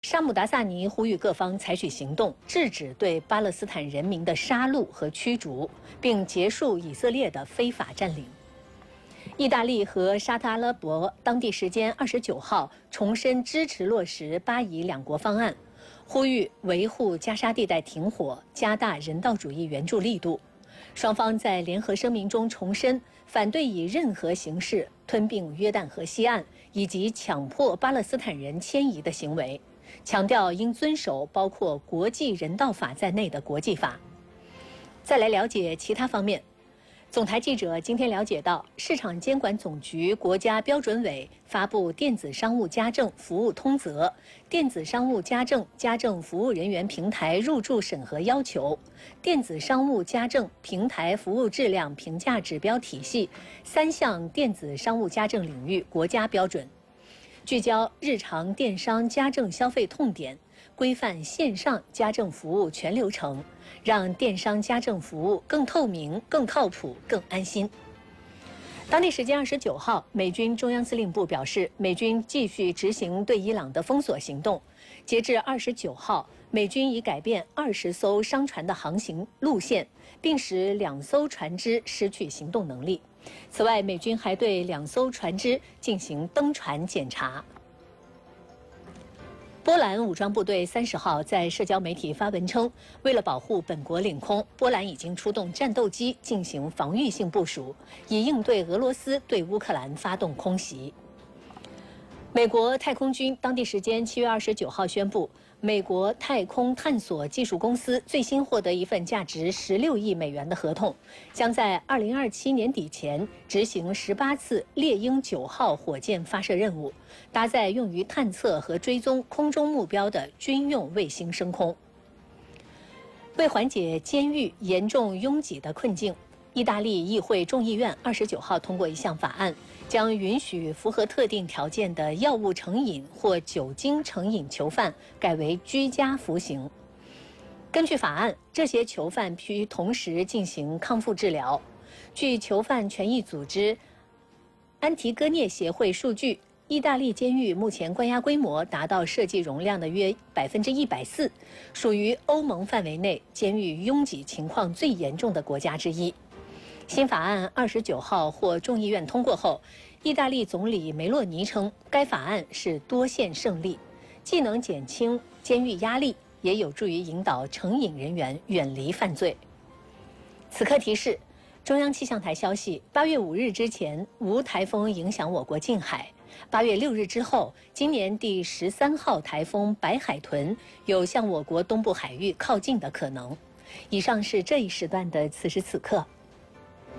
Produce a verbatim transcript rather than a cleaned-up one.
沙姆达萨尼呼吁各方采取行动，制止对巴勒斯坦人民的杀戮和驱逐，并结束以色列的非法占领。意大利和沙特阿拉伯当地时间二十九号重申支持落实巴以两国方案，呼吁维护加沙地带停火，加大人道主义援助力度。双方在联合声明中重申反对以任何形式吞并约旦河西岸以及强迫巴勒斯坦人迁移的行为，强调应遵守包括国际人道法在内的国际法。再来了解其他方面。总台记者今天了解到，市场监管总局国家标准委发布电子商务家政服务通则、电子商务家政家政服务人员平台入驻审核要求、电子商务家政平台服务质量评价指标体系三项电子商务家政领域国家标准，聚焦日常电商家政消费痛点，规范线上家政服务全流程，让电商家政服务更透明、更靠谱、更安心。当地时间二十九号，美军中央司令部表示，美军继续执行对伊朗的封锁行动。截至二十九号，美军已改变二十艘商船的航行路线，并使两艘船只失去行动能力。此外，美军还对两艘船只进行登船检查。波兰武装部队三十号在社交媒体发文称，为了保护本国领空，波兰已经出动战斗机进行防御性部署，以应对俄罗斯对乌克兰发动空袭。美国太空军当地时间七月二十九号宣布，美国太空探索技术公司最新获得一份价值十六亿美元的合同，将在二零二七年底前执行十八次猎鹰九号火箭发射任务，搭载用于探测和追踪空中目标的军用卫星升空。为缓解监狱严重拥挤的困境，意大利议会众议院二十九号通过一项法案，将允许符合特定条件的药物成瘾或酒精成瘾囚犯改为居家服刑。根据法案，这些囚犯需同时进行康复治疗。据囚犯权益组织安提戈涅协会数据，意大利监狱目前关押规模达到设计容量的约百分之一百四，属于欧盟范围内监狱拥挤情况最严重的国家之一。新法案二十九号获众议院通过后，意大利总理梅洛尼称，该法案是多线胜利，既能减轻监狱压力，也有助于引导成瘾人员远离犯罪。此刻提示，中央气象台消息，八月五日之前无台风影响我国近海。八月六日之后，今年第十三号台风白海豚有向我国东部海域靠近的可能。以上是这一时段的此时此刻。